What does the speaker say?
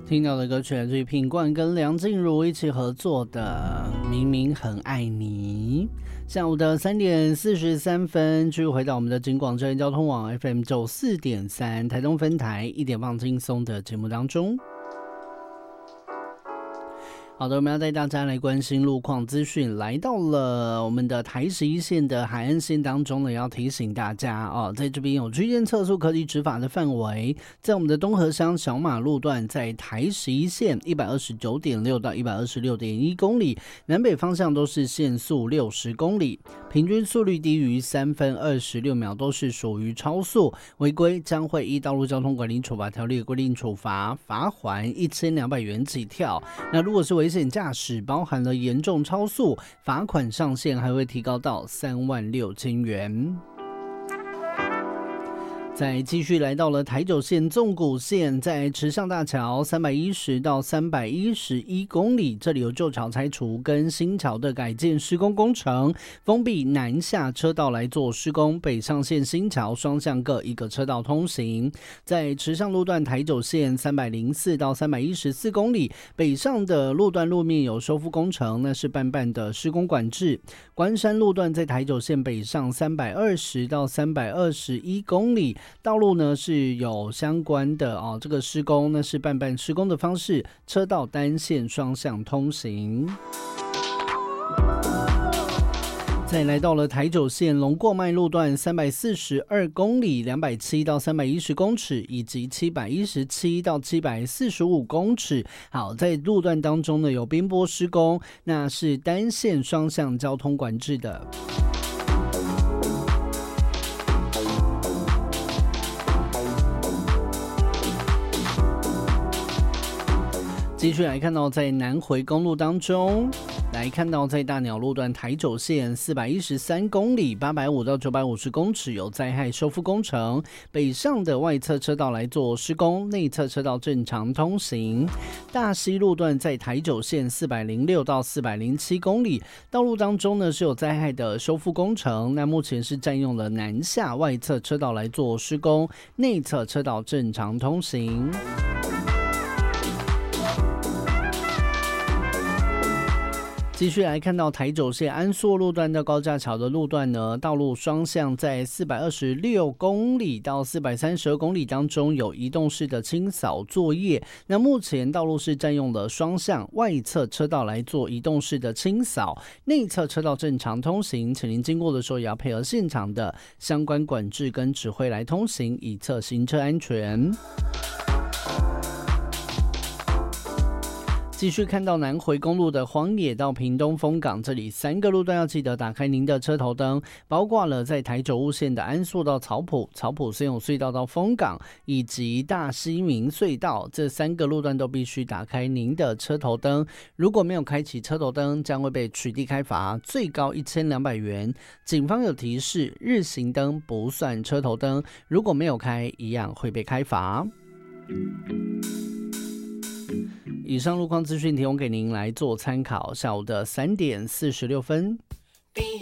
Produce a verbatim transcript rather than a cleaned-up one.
听到的歌曲来自于品冠跟梁静茹一起合作的《明明很爱你》。下午的三点四十三分，继续回到我们的警广专业交通网 F M 九四点三台东分台一点放轻松的节目当中。好的，我们要带大家来关心路况资讯。来到了我们的台十一线的海岸线当中呢，要提醒大家哦，在这边有区间测速可以执法的范围，在我们的东河乡小马路段，在台十一线一百二十九点六到一百二十六点一公里，南北方向都是限速六十公里，平均速率低于三分二十六秒，都是属于超速，违规将会依道路交通管理处罚条例规定处罚，罚锾一千两百元起跳。那如果是违危险驾驶包含了严重超速，罚款上限还会提高到三万六千元。再继续来到了台九线纵谷线，在池上大桥三百一十到三百一十一公里，这里有旧桥拆除跟新桥的改建施工工程，封闭南下车道来做施工，北上线新桥双向各一个车道通行。在池上路段台九线三百零四到三百一十四公里，北上的路段路面有修复工程，那是半半的施工管制。关山路段在台九线北上三百二十到三百二十一公里，道路呢是有相关的哦，这个施工呢是半半施工的方式，车道单线双向通行。再来到了台九线龙过脉路段三百四十二公里两百七到三百一十公尺，以及七百一十七到七百四十五公尺。好，在路段当中呢有边坡施工，那是单线双向交通管制的。继续来看到在南回公路当中，来看到在大鸟路段台九线四百一十三公里八百五到九百五十公尺有灾害修复工程，北上的外侧车道来做施工，内侧车道正常通行。大溪路段在台九线四百零六到四百零七公里，道路当中呢是有灾害的修复工程，那目前是占用了南下外侧车道来做施工，内侧车道正常通行。继续来看到台九线安朔路段到高架桥的路段呢，道路双向在四百二十六公里到四百三十二公里当中有移动式的清扫作业，那目前道路是占用了双向外侧车道来做移动式的清扫，内侧车道正常通行，请您经过的时候也要配合现场的相关管制跟指挥来通行，以策行车安全。继续看到南回公路的荒野到屏东丰港，这里三个路段要记得打开您的车头灯，包括了在台九雾线的安朔到草埔、草埔森永隧道到丰港，以及大溪明隧道，这三个路段都必须打开您的车头灯。如果没有开启车头灯，将会被取缔开罚，最高一千两百元。警方有提示，日行灯不算车头灯，如果没有开，一样会被开罚。以上路况资讯提供给您来做参考。下午的三点四十六分。